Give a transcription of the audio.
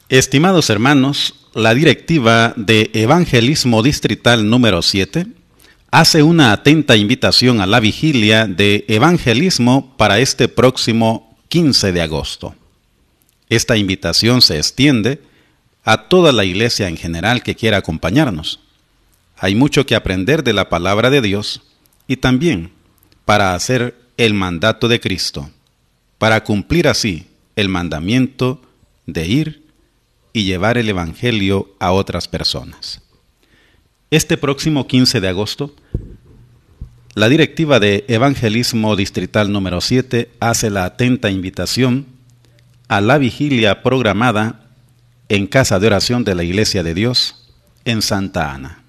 Estimados hermanos, la directiva de Evangelismo Distrital número 7 hace una atenta invitación a la vigilia de evangelismo para este próximo 15 de agosto. Esta invitación se extiende a toda la iglesia en general que quiera acompañarnos. Hay mucho que aprender de la palabra de Dios y también para hacer el mandato de Cristo, para cumplir así el mandamiento de ir y llevar el evangelio a otras personas. Este próximo 15 de agosto, la directiva de Evangelismo Distrital número 7 hace la atenta invitación a la vigilia programada en Casa de Oración de la Iglesia de Dios en Santa Ana.